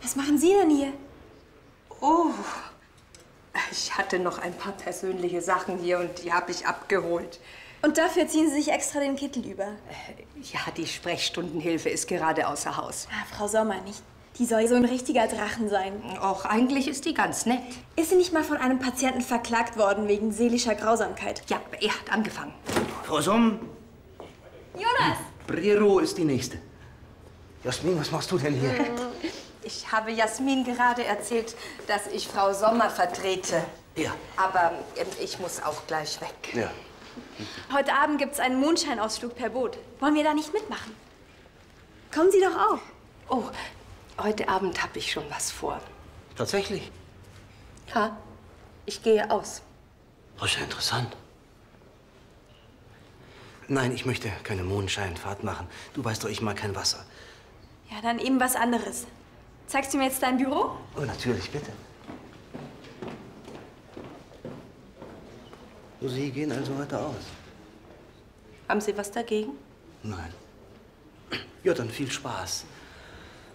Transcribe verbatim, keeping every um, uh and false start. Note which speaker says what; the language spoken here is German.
Speaker 1: Was machen Sie denn hier?
Speaker 2: Oh, ich hatte noch ein paar persönliche Sachen hier und die habe ich abgeholt.
Speaker 1: Und dafür ziehen Sie sich extra den Kittel über?
Speaker 2: Ja, die Sprechstundenhilfe ist gerade außer Haus.
Speaker 1: Ah, Frau Sommer nicht. Die soll so ein richtiger Drachen sein.
Speaker 2: Auch eigentlich ist die ganz nett.
Speaker 1: Ist sie nicht mal von einem Patienten verklagt worden wegen seelischer Grausamkeit?
Speaker 2: Ja, er hat angefangen.
Speaker 3: Frau Somm,
Speaker 1: Jonas!
Speaker 3: Brero ist die Nächste. Jasmin, was machst du denn hier?
Speaker 2: Ich habe Jasmin gerade erzählt, dass ich Frau Sommer vertrete.
Speaker 3: Ja.
Speaker 2: Aber ähm, ich muss auch gleich weg.
Speaker 3: Ja.
Speaker 1: Heute Abend gibt's einen Mondscheinausflug per Boot. Wollen wir da nicht mitmachen? Kommen Sie doch auch.
Speaker 2: Oh, heute Abend habe ich schon was vor.
Speaker 3: Tatsächlich?
Speaker 2: Ja, ich gehe aus.
Speaker 3: Das ist ja interessant. Nein, ich möchte keine Mondscheinfahrt machen. Du weißt doch, ich mag kein Wasser.
Speaker 1: Ja, dann eben was anderes. Zeigst du mir jetzt dein Büro?
Speaker 3: Oh, natürlich, bitte. So, Sie gehen also heute aus?
Speaker 2: Haben Sie was dagegen?
Speaker 3: Nein. Ja, dann viel Spaß.